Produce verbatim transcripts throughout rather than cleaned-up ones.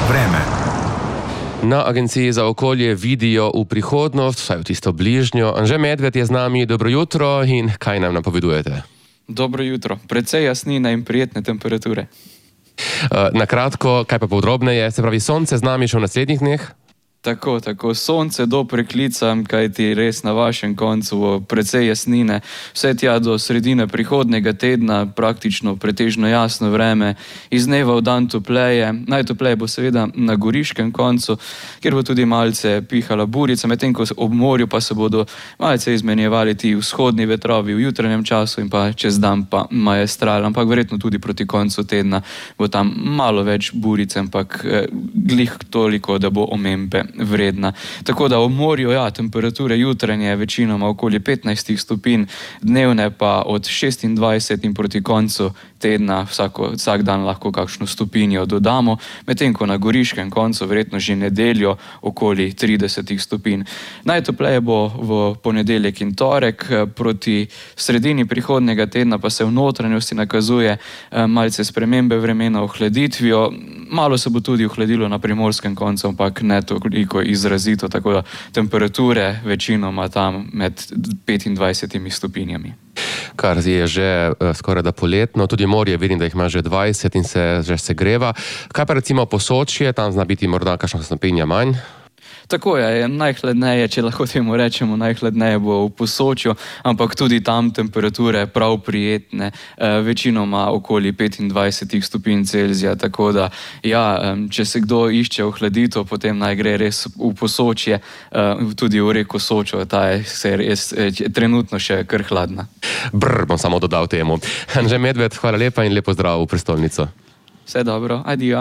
Vreme. Na Agenciji za okolje vidijo v prihodnost, vsaj v tisto bližnjo. Anže Medved je z nami, dobro jutro in kaj nam napovedujete? Dobro jutro, precej jasnine in prijetne temperature. Na kratko, kaj pa podrobneje, se pravi sonce z nami še v naslednjih dneh? Tako, tako, sonce do preklica, kajti res na vašem koncu bo precej jasnine. Vse tja do sredine prihodnega tedna, praktično pretežno jasno vreme, iz dneva v dan topleje. Najtopleje bo seveda na goriškem koncu, kjer bo tudi malce pihala burica, medtem ko ob morju pa se bodo malce izmenjevali ti vzhodni vetrovi v jutranjem času in pa čez dan pa majestral, ampak verjetno tudi proti koncu tedna bo tam malo več burice, ampak eh, glih toliko, da bo omembe vredna. Tako da v morju, ja, temperature jutranje večinoma okoli petnajst stopinj, dnevne pa od šestindvajset in proti koncu tedna vsako, vsak dan lahko kakšno stopinjo dodamo, medtem ko na goriškem koncu verjetno že nedeljo okoli trideset stopinj. Najtopleje bo v ponedeljek in torek, proti sredini prihodnega tedna pa se v notranjosti nakazuje malce spremembe vremena ohladitvijo. Malo se bo tudi ohladilo na primorskem koncu, ampak ne toliko izrazito, tako da temperature večinoma tam med petindvajsetimi stopinjami. Kar je že uh, skoraj da poletno, tudi morje vidim, da jih ima že dvajset in se že segreva. Kaj pa recimo Posočje, tam zna biti morda kakšna stopinja manj? Tako je, najhladneje, če lahko temu rečemo, najhladneje bo v Posočju, ampak tudi tam temperature prav prijetne, e, večinoma okoli petindvajset stopinj Celzija, tako da ja, če se kdo išče ohladitev, potem naj gre res v Posočje, e, tudi v reko Sočo, ta je, se je res e, trenutno še kar hladna. Brr, bom samo dodal temu. Anže Medved, hvala lepa in lepo zdrav v prestolnico. Vse dobro, adijo.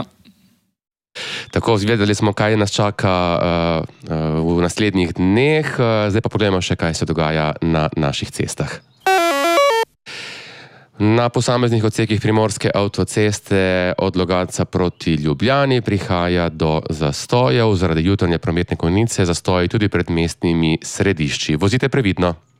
Tako, izvedeli smo, kaj nas čaka uh, uh, v naslednjih dneh, uh, zdaj pa pogledamo še, kaj se dogaja na naših cestah. Na posameznih odsekih primorske avtoceste od Logatca proti Ljubljani prihaja do zastojev, zaradi jutranje prometne konice zastoji tudi pred mestnimi središči. Vozite previdno.